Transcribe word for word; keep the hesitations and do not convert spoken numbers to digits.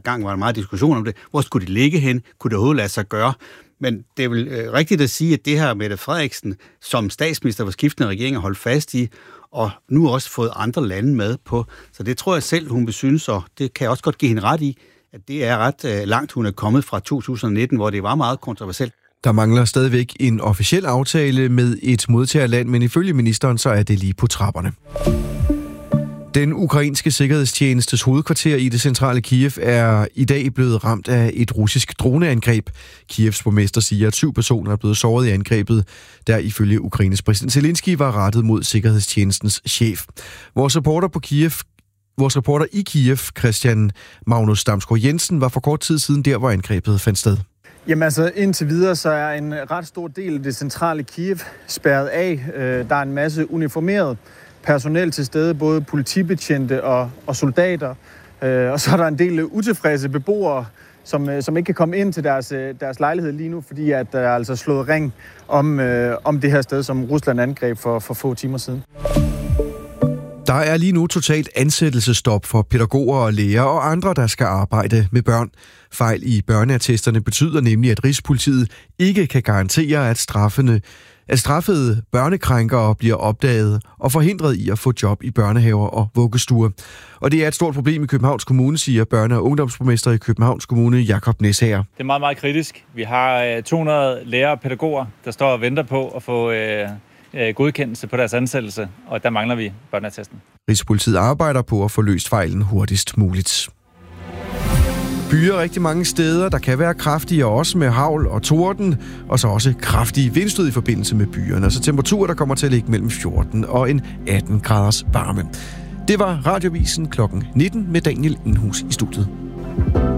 gang var der meget diskussion om det. Hvor skulle de ligge hen? Kunne det overhovedet lade sig gøre? Men det er vel øh, rigtigt at sige, at det her Mette Frederiksen som statsminister for skiftende regeringer holdt fast i, og nu også fået andre lande med på. Så det tror jeg selv, hun vil synes, og det kan jeg også godt give hende ret i, at det er ret øh, langt, hun er kommet fra to tusind nitten, hvor det var meget kontroversielt. Der mangler stadigvæk en officiel aftale med et modtagerland, men ifølge ministeren så er det lige på trapperne. Den ukrainske sikkerhedstjenestes hovedkvarter i det centrale Kiev er i dag blevet ramt af et russisk droneangreb. Kievs borgmester siger, at syv personer er blevet såret i angrebet, der ifølge Ukraines præsident Zelensky var rettet mod sikkerhedstjenestens chef. Vores reporter på Kiev, vores reporter i Kiev, Christian Magnus Damsgaard Jensen, var for kort tid siden der, hvor angrebet fandt sted. Jamen altså, indtil videre så er en ret stor del af det centrale Kiev spærret af. Der er en masse uniformeret personel til stede, både politibetjente og, og soldater. Øh, og så er der en del utilfredse beboere, som, som ikke kan komme ind til deres, deres lejlighed lige nu, fordi at der er altså slået ring om, øh, om det her sted, som Rusland angreb for, for få timer siden. Der er lige nu totalt ansættelsesstop for pædagoger og læger og andre, der skal arbejde med børn. Fejl i børneattesterne betyder nemlig, at Rigspolitiet ikke kan garantere, at straffene at straffede børnekrænkere bliver opdaget og forhindret i at få job i børnehaver og vuggestuer. Og det er et stort problem i Københavns Kommune, siger børne- og ungdomsborgmester i Københavns Kommune, Jakob Næsager. Det er meget, meget kritisk. Vi har to hundrede lærere og pædagoger, der står og venter på at få øh, godkendelse på deres ansættelse, og der mangler vi børneattesten. Rigspolitiet arbejder på at få løst fejlen hurtigst muligt. Byer rigtig mange steder, der kan være kraftige også med hagl og torden, og så også kraftige vindstød i forbindelse med byerne. Så temperaturer, der kommer til at ligge mellem fjorten og en atten graders varme. Det var Radiovisen klokken nitten med Daniel Indhus i studiet.